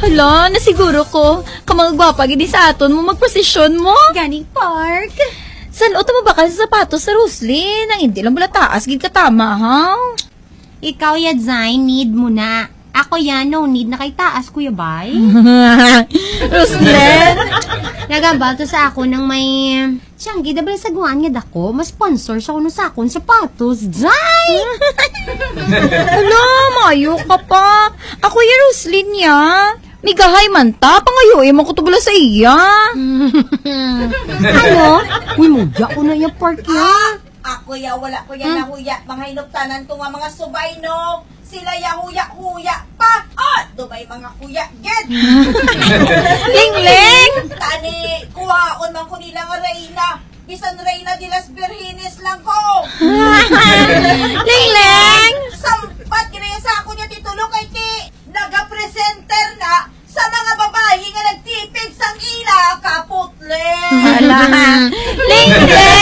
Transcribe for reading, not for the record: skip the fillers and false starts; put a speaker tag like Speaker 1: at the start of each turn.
Speaker 1: Hala, nasiguro ko. Kamagwapa gini sa aton mo, magposisyon mo.
Speaker 2: Ganing park.
Speaker 1: Salot mo ba ka sa sapatos sa Roslyn? Nang hindi lang mula taas, gid ka tama, ha?
Speaker 2: Ikaw ya, Zain, need mo na. Ako yan, no need na kay taas, Kuya Bay.
Speaker 1: Roslyn?
Speaker 2: Nagambal to sa ako ng may... Tiyanggi, dabal sa guwan nga dako, mas sponsor siya kuno sa akong sapatos. Zain!
Speaker 1: Hala, mayo ka pa. Ako ya, Roslyn ya. Migahay man ta, pangayoy mo ko tubula sa iya.
Speaker 2: Ano? Uy, mugya ko na yung park ya.
Speaker 3: Ako ya, wala ko yan na huya. Mga hinuptanan ko nga mga subay, no? Sila ya huya-huya pa. Dumay mga huya, get!
Speaker 1: Ling-ling!
Speaker 3: Tani, kuhaon man ko nila nga Reyna. Bisan Reyna de las Virgenes lang ko.
Speaker 1: Ling-ling!
Speaker 3: Sampat kinaya sa ako niya titulo kay ti. Naga-presenter na sa mga babae nga nagtipig sang ila kaputle.
Speaker 1: Hala! Ling-ling!